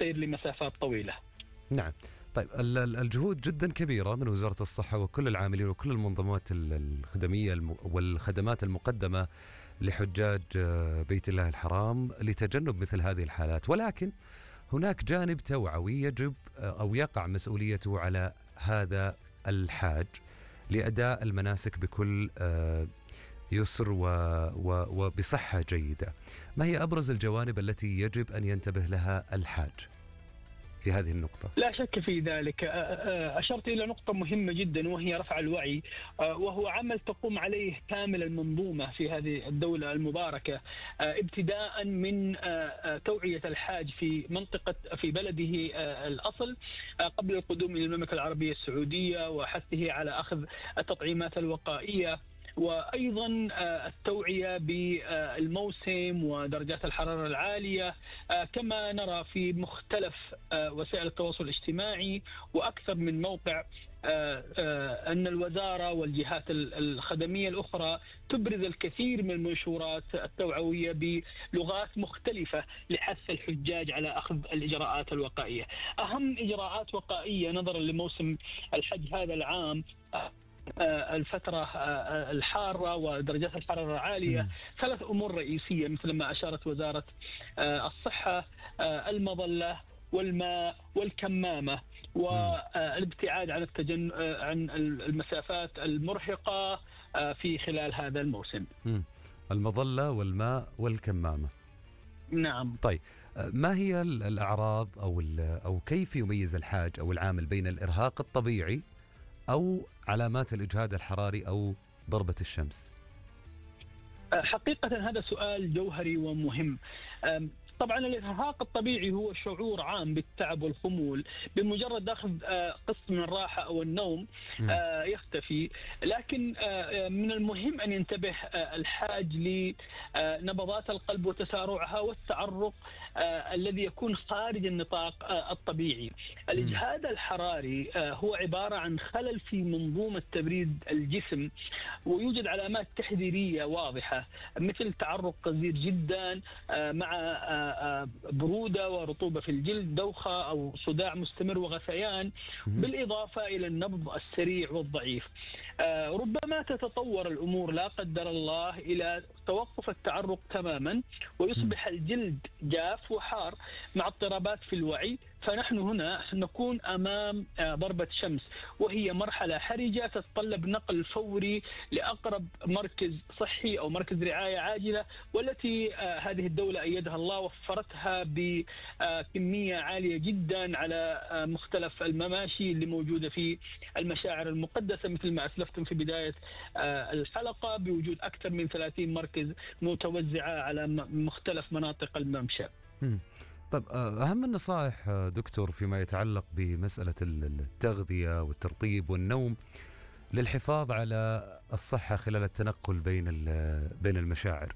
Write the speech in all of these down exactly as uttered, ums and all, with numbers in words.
السير لمسافات طويلة. نعم. طيب الجهود جدا كبيرة من وزارة الصحة وكل العاملين وكل المنظمات الخدمية والخدمات المقدمة لحجاج بيت الله الحرام لتجنب مثل هذه الحالات، ولكن هناك جانب توعوي يجب أو يقع مسؤوليته على هذا الحاج لأداء المناسك بكل يسر وبصحة جيدة. ما هي أبرز الجوانب التي يجب أن ينتبه لها الحاج في هذه النقطة؟ لا شك في ذلك. أشرت إلى نقطة مهمة جدا وهي رفع الوعي، وهو عمل تقوم عليه كامل المنظومة في هذه الدولة المباركة، ابتداء من توعية الحاج في منطقة في بلده الأصل قبل القدوم إلى المملكة العربية السعودية، وحثه على أخذ التطعيمات الوقائية، وأيضا التوعية بالموسم ودرجات الحرارة العالية، كما نرى في مختلف وسائل التواصل الاجتماعي وأكثر من موقع أن الوزارة والجهات الخدمية الأخرى تبرز الكثير من المنشورات التوعوية بلغات مختلفة لحث الحجاج على أخذ الإجراءات الوقائية. أهم إجراءات وقائية نظرا لموسم الحج هذا العام الفترة الحارة ودرجات الحرارة العالية، ثلاث أمور رئيسية مثل ما أشارت وزارة الصحة: المظلة والماء والكمامة، والابتعاد عن التجن عن المسافات المرهقة في خلال هذا الموسم. المظلة والماء والكمامة. نعم. طيب ما هي الأعراض أو أو كيف يميز الحاج أو العامل بين الإرهاق الطبيعي أو علامات الإجهاد الحراري أو ضربة الشمس؟ حقيقة هذا سؤال جوهري ومهم. طبعا الإرهاق الطبيعي هو شعور عام بالتعب والخمول، بمجرد أخذ قسط من الراحة أو النوم يختفي. لكن من المهم أن ينتبه الحاج لنبضات القلب وتسارعها والتعرق الذي يكون خارج النطاق الطبيعي. الإجهاد الحراري هو عبارة عن خلل في منظومة تبريد الجسم، ويوجد علامات تحذيرية واضحة مثل تعرق غزير جدا مع برودة ورطوبة في الجلد، دوخة أو صداع مستمر وغثيان، بالإضافة إلى النبض السريع والضعيف. ربما تتطور الأمور لا قدر الله إلى توقف التعرق تماما ويصبح الجلد جاف وحار مع اضطرابات في الوعي، فنحن هنا نكون أمام ضربة شمس، وهي مرحلة حرجة تتطلب نقل فوري لأقرب مركز صحي أو مركز رعاية عاجلة، والتي هذه الدولة أيدها الله وفرتها بكمية عالية جدا على مختلف المماشي اللي موجودة في المشاعر المقدسة، مثل ما أسلفتم في بداية الحلقة، بوجود أكثر من ثلاثين مركز متوزعة على مختلف مناطق الممشى. طب أهم النصائح دكتور فيما يتعلق بمسألة التغذية والترطيب والنوم للحفاظ على الصحة خلال التنقل بين بين المشاعر؟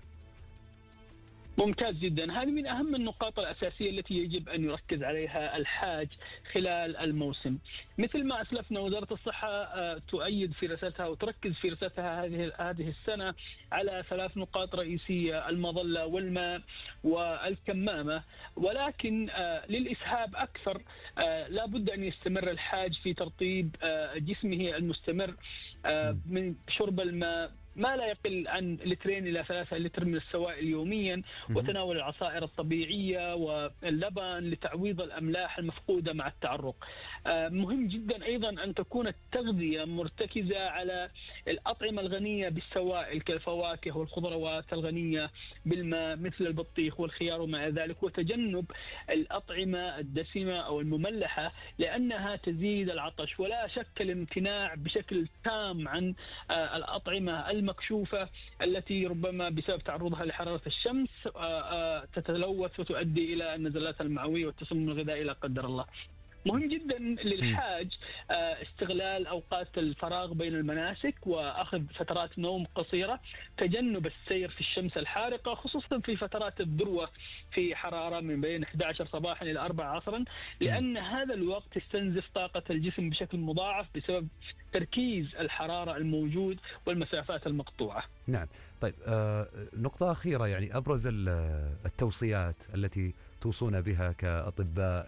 ممتاز جدا. هذه من أهم النقاط الأساسية التي يجب أن يركز عليها الحاج خلال الموسم. مثل ما أسلفنا، وزارة الصحة تؤيد في رسالتها وتركز في رسالتها هذه هذه السنة على ثلاث نقاط رئيسية: المظلة والماء والكمامة. ولكن للإسهاب أكثر لا بد أن يستمر الحاج في ترطيب جسمه المستمر من شرب الماء ما لا يقل عن لترين إلى ثلاثة لتر من السوائل يوميا، وتناول العصائر الطبيعية واللبن لتعويض الأملاح المفقودة مع التعرق. مهم جدا أيضا أن تكون التغذية مرتكزة على الأطعمة الغنية بالسوائل كالفواكه والخضروات الغنية بالماء مثل البطيخ والخيار وما إلى ذلك، وتجنب الأطعمة الدسمة أو المملحة لأنها تزيد العطش. ولا شك الامتناع بشكل تام عن الأطعمة المكشوفة التي ربما بسبب تعرضها لحرارة الشمس تتلوث وتؤدي إلى النزلات المعوية والتسمم الغذائي لا قدر الله. مهم جدا للحاج استغلال أوقات الفراغ بين المناسك وأخذ فترات نوم قصيرة، تجنب السير في الشمس الحارقة خصوصا في فترات الذروة في حرارة من بين إحدى عشرة صباحا إلى أربعة عصرا، لأن هذا الوقت يستنزف طاقة الجسم بشكل مضاعف بسبب تركيز الحرارة الموجود والمسافات المقطوعة. نعم. طيب آه نقطة أخيرة، يعني أبرز التوصيات التي توصون بها كأطباء